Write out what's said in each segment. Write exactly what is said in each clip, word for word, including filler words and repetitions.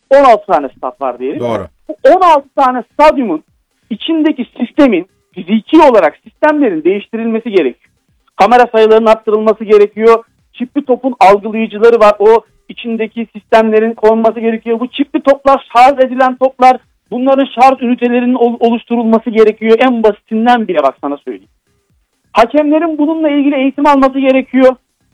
on altı tane stat var diyelim. Doğru. Bu on altı tane stadyumun içindeki sistemin, fiziki olarak sistemlerin değiştirilmesi gerekiyor. Kamera sayılarının arttırılması gerekiyor. Çipli topun algılayıcıları var. O içindeki sistemlerin konulması gerekiyor. Bu çipli toplar şarj edilen toplar. Bunların şarj ünitelerinin oluşturulması gerekiyor. En basitinden bile bak sana söyleyeyim. Hakemlerin bununla ilgili eğitim alması gerekiyor.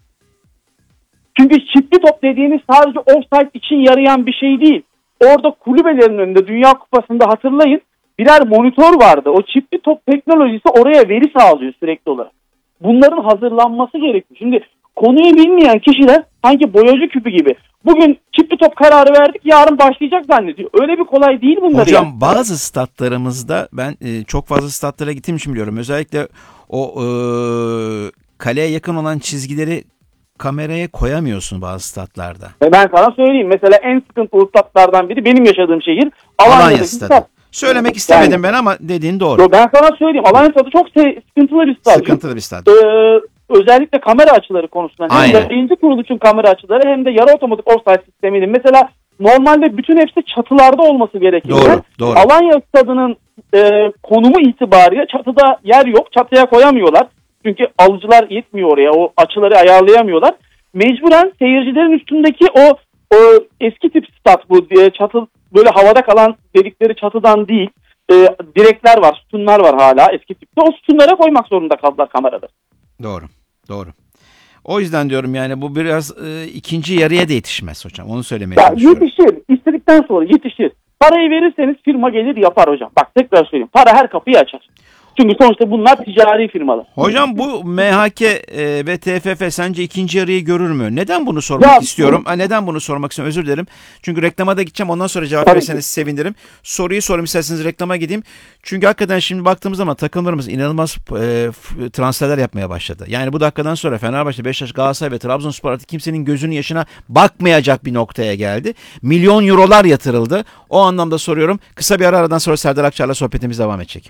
Çünkü çipli top dediğimiz sadece offside için yarayan bir şey değil. Orada kulübelerin önünde Dünya Kupası'nda hatırlayın birer monitör vardı. O çipli top teknolojisi oraya veri sağlıyor sürekli olarak. Bunların hazırlanması gerekiyor. Şimdi konuyu bilmeyen kişiler sanki boyacı küpü gibi. Bugün çipli top kararı verdik, yarın başlayacak zannediyor. Öyle bir kolay değil bunlar. Hocam ya. bazı statlarımızda ben e, çok fazla statlara gittiğim için biliyorum. Özellikle o e, kaleye yakın olan çizgileri kameraya koyamıyorsun bazı statlarda. E ben sana söyleyeyim. Mesela en sıkıntılı statlardan biri benim yaşadığım şehir Alanya, Alanya stadı. Stat. Söylemek istemedim yani, ben ama dediğin doğru. Yo, ben sana söyleyeyim. Alanya stadı çok se- sıkıntılı bir stat. Sıkıntılı bir stat. Ee, özellikle kamera açıları konusunda. Hem Aynen. de birinci kurulu için kamera açıları hem de yarı otomatik offside sisteminin. Mesela normalde bütün hepsi çatılarda olması gerekiyor. Doğru, doğru. Alanya stadının e, konumu itibariyle çatıda yer yok. Çatıya koyamıyorlar. Çünkü alıcılar yetmiyor oraya. O açıları ayarlayamıyorlar. Mecburen seyircilerin üstündeki o, o eski tip stat bu. Çatı böyle havada kalan dedikleri çatıdan değil. E, direkler var, sütunlar var hala eski tipte. O sütunlara koymak zorunda kaldılar kamerada. Doğru, doğru. O yüzden diyorum yani bu biraz e, ikinci yarıya da yetişmez hocam. Onu söylemeye ya çalışıyorum. Yetişir. İstedikten sonra yetişir. Parayı verirseniz firma gelir yapar hocam. Bak tekrar söyleyeyim. Para her kapıyı açar. Çünkü sonuçta bunlar ticari firmalar. Hocam bu M H K e, ve T F F sence ikinci yarıyı görür mü? Neden bunu sormak ya, istiyorum? Ha, neden bunu sormak istiyorum? Özür dilerim. Çünkü reklama da gideceğim. Ondan sonra cevap Tabii verirseniz sevinirim. Soruyu sorayım isterseniz reklama gideyim. Çünkü hakikaten şimdi baktığımız zaman takımlarımız inanılmaz e, f- transferler yapmaya başladı. Yani bu dakikadan sonra Fenerbahçe, Beşiktaş, Galatasaray ve Trabzonspor artık kimsenin gözünün yaşına bakmayacak bir noktaya geldi. Milyon eurolar yatırıldı. O anlamda soruyorum. Kısa bir ara aradan sonra Serdar Akçar'la sohbetimiz devam edecek.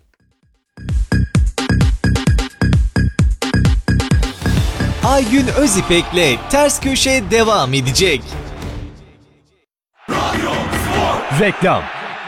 Aygün Özipek'le Ters Köşe devam edecek. Reklam.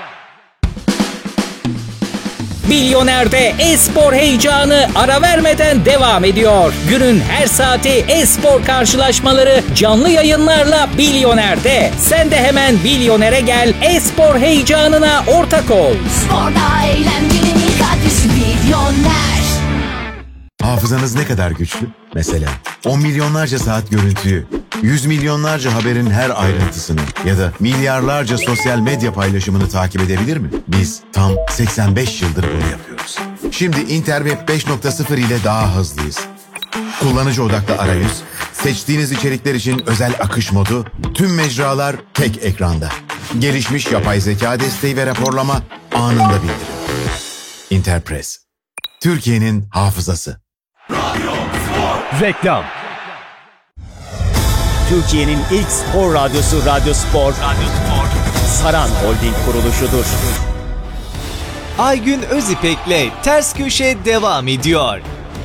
Milyoner'de e-spor heyecanı ara vermeden devam ediyor. Günün her saati e-spor karşılaşmaları canlı yayınlarla Milyoner'de. Sen de hemen Milyoner'e gel, e-spor heyecanına ortak ol. Sporda eğlencenin ilk adresi Milyoner. Hafızanız ne kadar güçlü? Mesela on milyonlarca saat görüntüyü, yüz milyonlarca haberin her ayrıntısını ya da milyarlarca sosyal medya paylaşımını takip edebilir mi? Biz tam seksen beş yıldır bunu yapıyoruz. Şimdi Interweb beş nokta sıfır ile daha hızlıyız. Kullanıcı odaklı arayüz, seçtiğiniz içerikler için özel akış modu, tüm mecralar tek ekranda. Gelişmiş yapay zeka desteği ve raporlama anında bildirim. Interpress, Türkiye'nin hafızası. Reklam. Türkiye'nin ilk spor radyosu Radyo Spor, Radyo Spor, Saran Holding kuruluşudur. Aygün Özipek'le Ters Köşe devam ediyor.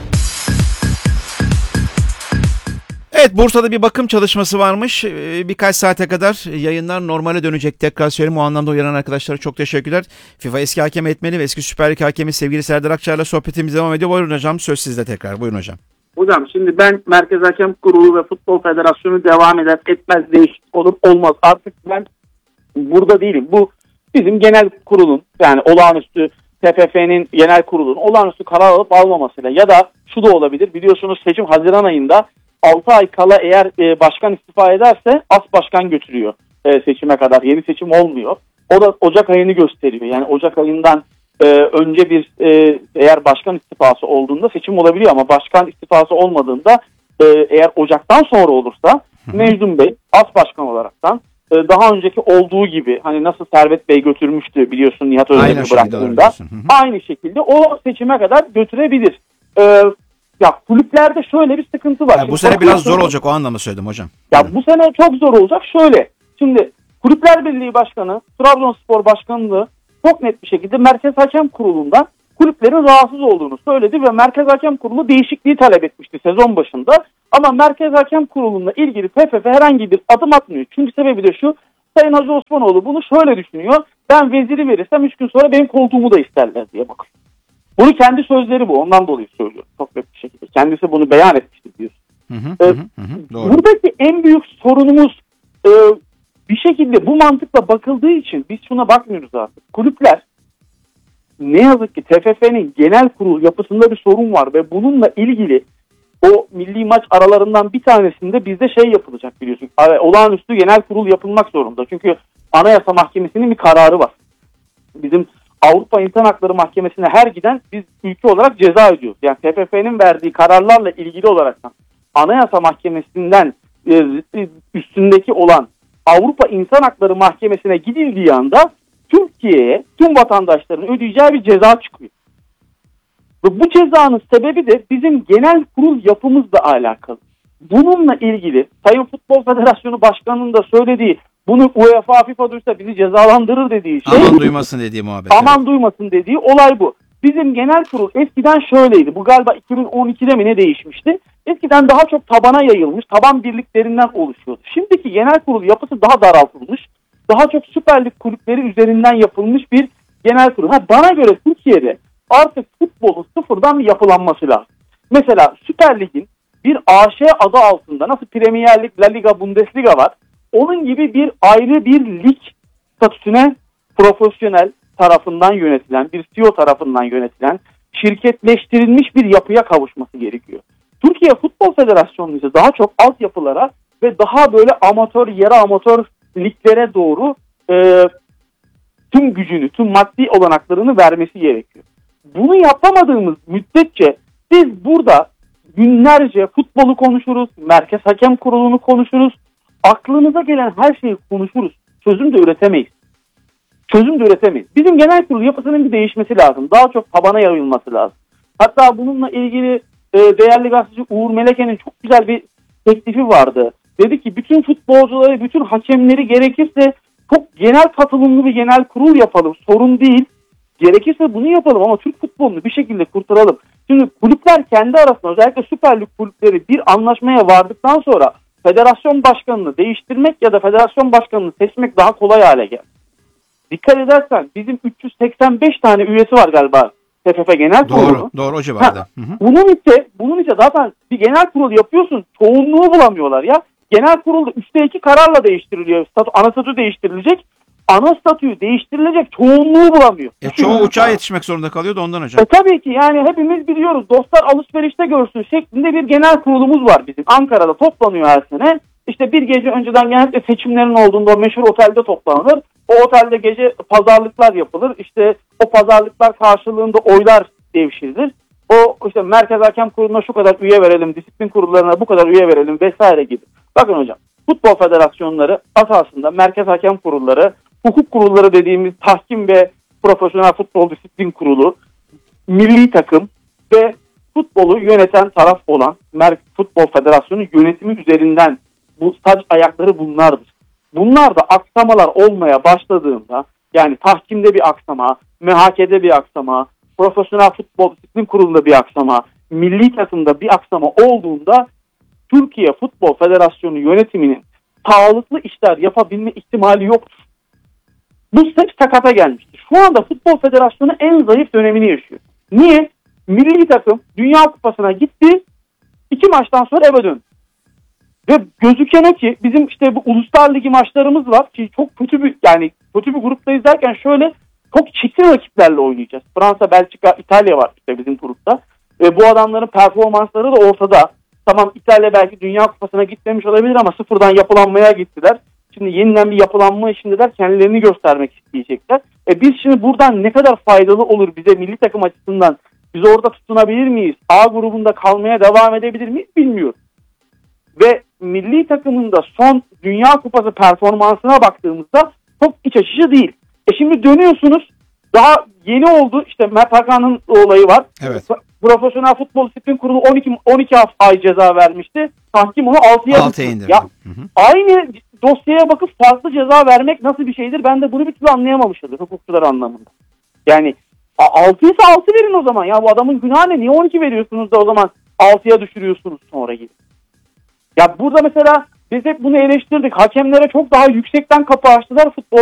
Evet, Bursa'da bir bakım çalışması varmış. Ee, birkaç saate kadar yayınlar normale dönecek. Tekrar söyleyeyim, o anlamda uyaran arkadaşlara çok teşekkürler. FIFA eski hakem etmeli ve eski Süper Lig hakemi sevgili Serdar Akçar'la sohbetimiz devam ediyor. Buyurun hocam, söz sizde tekrar. Buyurun hocam. Hocam şimdi ben Merkez Hakem Kurulu ve Futbol Federasyonu devam eder etmez değişiklik olur olmaz. Artık ben burada değilim. Bu bizim genel kurulun, yani olağanüstü T F F'nin genel kurulun olağanüstü karar alıp almamasıyla, ya da şu da olabilir, biliyorsunuz seçim Haziran ayında, altı ay kala eğer e, başkan istifa ederse as başkan götürüyor e, seçime kadar. Yeni seçim olmuyor. O da Ocak ayını gösteriyor. Yani Ocak ayından e, önce bir e, eğer başkan istifası olduğunda seçim olabiliyor, ama başkan istifası olmadığında e, eğer Ocak'tan sonra olursa Mecnun Bey as başkan olaraktan e, daha önceki olduğu gibi, hani nasıl Servet Bey götürmüştü biliyorsun Nihat Özdemir'i bıraktığında, aynı şekilde o seçime kadar götürebilir. E, Ya kulüplerde şöyle bir sıkıntı var. Ya bu sene biraz zor olacak, o anlamda söyledim hocam. Ya bu sene çok zor olacak. Şöyle, şimdi Kulüpler Birliği Başkanı, Trabzonspor Başkanlığı çok net bir şekilde Merkez Hakem Kurulu'ndan kulüplerin rahatsız olduğunu söyledi ve Merkez Hakem Kurulu değişikliği talep etmişti sezon başında. Ama Merkez Hakem Kurulu'na ilgili T F F herhangi bir adım atmıyor. Çünkü sebebi de şu, Sayın Hacı Osmanoğlu bunu şöyle düşünüyor. Ben veziri verirsem üç gün sonra benim koltuğumu da isterler diye bakıyor. Bunu kendi sözleri bu. Ondan dolayı söylüyorum. Çok net bir şekilde. Kendisi bunu beyan etmişti diyorsun. Hı hı, Ee, hı hı, doğru. Buradaki en büyük sorunumuz e, bir şekilde bu mantıkla bakıldığı için biz şuna bakmıyoruz artık. Kulüpler ne yazık ki T F F'nin genel kurul yapısında bir sorun var ve bununla ilgili o milli maç aralarından bir tanesinde bizde şey yapılacak biliyorsun. Olağanüstü genel kurul yapılmak zorunda. Çünkü Anayasa Mahkemesi'nin bir kararı var. Bizim Avrupa İnsan Hakları Mahkemesi'ne her giden biz ülke olarak ceza ödüyoruz. Yani T F F'nin verdiği kararlarla ilgili olarak Anayasa Mahkemesi'nden üstündeki olan Avrupa İnsan Hakları Mahkemesi'ne gidildiği anda Türkiye'ye tüm vatandaşların ödeyeceği bir ceza çıkıyor. Ve bu cezanın sebebi de bizim genel kurul yapımızla alakalı. Bununla ilgili Sayın Futbol Federasyonu Başkanı'nın da söylediği, bunu UEFA FIFA duysa bizi cezalandırır dediği şey. Aman duymasın dediği muhabbet. Aman evet. duymasın dediği olay bu. Bizim genel kurul eskiden şöyleydi. Bu galiba iki bin on ikide mi ne değişmişti? Eskiden daha çok tabana yayılmış, taban birliklerinden oluşuyordu. Şimdiki genel kurul yapısı daha daraltılmış. Daha çok Süper Lig kulüpleri üzerinden yapılmış bir genel kurul. Ha, bana göre Türkiye'de artık futbolun sıfırdan bir yapılanması lazım. Mesela Süper Lig'in bir A Ş adı altında nasıl Premier Lig, La Liga, Bundesliga var. Onun gibi bir ayrı bir lig statüsüne profesyonel tarafından yönetilen, bir C E O tarafından yönetilen, şirketleştirilmiş bir yapıya kavuşması gerekiyor. Türkiye Futbol Federasyonu ise daha çok altyapılara ve daha böyle amatör, yarı amatör liglere doğru e, tüm gücünü, tüm maddi olanaklarını vermesi gerekiyor. Bunu yapamadığımız müddetçe biz burada günlerce futbolu konuşuruz, Merkez Hakem Kurulu'nu konuşuruz, aklımıza gelen her şeyi konuşuruz. Çözüm de üretemeyiz. Çözüm de üretemeyiz. Bizim genel kurul yapısının bir değişmesi lazım. Daha çok tabana yayılması lazım. Hatta bununla ilgili e, değerli gazeteci Uğur Meleke'nin çok güzel bir teklifi vardı. Dedi ki bütün futbolcuları, bütün hakemleri gerekirse çok genel katılımlı bir genel kurul yapalım. Sorun değil. Gerekirse bunu yapalım ama Türk futbolunu bir şekilde kurtaralım. Şimdi kulüpler kendi arasında, özellikle Süper Lig kulüpleri bir anlaşmaya vardıktan sonra federasyon başkanını değiştirmek ya da federasyon başkanını seçmek daha kolay hale geldi. Dikkat edersen bizim üç yüz seksen beş tane üyesi var galiba T F F Genel Kurulu. Doğru, doğru o civarda. Ha, bunun ise bunun ise zaten bir genel kurul yapıyorsun, çoğunluğu bulamıyorlar ya. Genel kurulda üçte iki kararla değiştiriliyor. Statü, ana statü değiştirilecek. Ana statüyü değiştirilecek çoğunluğu bulamıyor. E, çoğu uçağa yetişmek zorunda kalıyordu ondan hocam. E, tabii ki yani hepimiz biliyoruz. Dostlar alışverişte görsün şeklinde bir genel kurulumuz var bizim. Ankara'da toplanıyor her sene. İşte bir gece önceden genellikle seçimlerin olduğunda meşhur otelde toplanılır. O otelde gece pazarlıklar yapılır. İşte o pazarlıklar karşılığında oylar devşirilir. O işte Merkez Hakem Kurulu'na şu kadar üye verelim, disiplin kurullarına bu kadar üye verelim vesaire gibi. Bakın hocam, futbol federasyonları asasında Merkez Hakem Kurulları, hukuk kurulları dediğimiz tahkim ve profesyonel futbol disiplin kurulu, milli takım ve futbolu yöneten taraf olan Merkez Futbol Federasyonu yönetimi üzerinden bu saç ayakları bunlardır. Bunlar da aksamalar olmaya başladığında, yani tahkimde bir aksama, M H K'de bir aksama, profesyonel futbol disiplin kurulunda bir aksama, milli takımda bir aksama olduğunda Türkiye Futbol Federasyonu yönetiminin sağlıklı işler yapabilme ihtimali yoktur. Bu hep sakata gelmiştir. Şu anda Futbol Federasyonu en zayıf dönemini yaşıyor. Niye? Milli takım Dünya Kupası'na gitti, iki maçtan sonra eve döndü. Ve gözüken o ki bizim işte bu Uluslar Ligi maçlarımız var ki çok kötü bir yani kötü bir gruptayız derken şöyle çok çetin rakiplerle oynayacağız. Fransa, Belçika, İtalya var işte bizim grupta. E, bu adamların performansları da ortada. Tamam İtalya belki Dünya Kupası'na gitmemiş olabilir ama sıfırdan yapılanmaya gittiler. Şimdi yeniden bir yapılanma içindeler, kendilerini göstermek isteyecekler. E biz şimdi buradan ne kadar faydalı olur bize milli takım açısından? Biz orada tutunabilir miyiz? A grubunda kalmaya devam edebilir miyiz bilmiyorum. Ve milli takımında son Dünya Kupası performansına baktığımızda çok iç açıcı değil. E şimdi dönüyorsunuz, daha yeni oldu işte Mert Hakan'ın olayı var. Evet. Profesyonel Futbol Disiplin Kurulu on iki on iki ay ceza vermişti. Tahkim onu altıya indirdi. Ya, hı hı. Aynı dosyaya bakıp farklı ceza vermek nasıl bir şeydir? Ben de bunu bir türlü anlayamamışımdır hukukçular anlamında. Yani altı ise altı verin o zaman. Ya bu adamın günahı ne? Niye on iki veriyorsunuz da o zaman altıya düşürüyorsunuz sonra gibi. Ya burada mesela Biz hep bunu eleştirdik. Hakemlere çok daha yüksekten kapı açtılar. Futbol